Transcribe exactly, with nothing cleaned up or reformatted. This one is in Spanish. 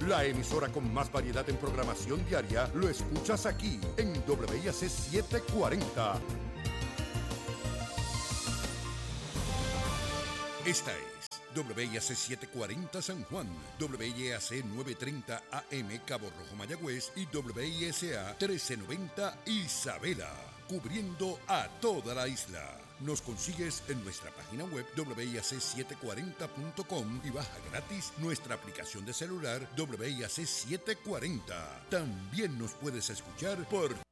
La emisora con más variedad en programación diaria lo escuchas aquí en W I A C setecientos cuarenta. Esta es W I A C setecientos cuarenta San Juan, W I A C novecientos treinta A M Cabo Rojo Mayagüez y W I S A trece noventa Isabela, cubriendo a toda la isla. Nos consigues en nuestra página web W I A C setecientos cuarenta punto com y baja gratis nuestra aplicación de celular W I A C setecientos cuarenta. También nos puedes escuchar por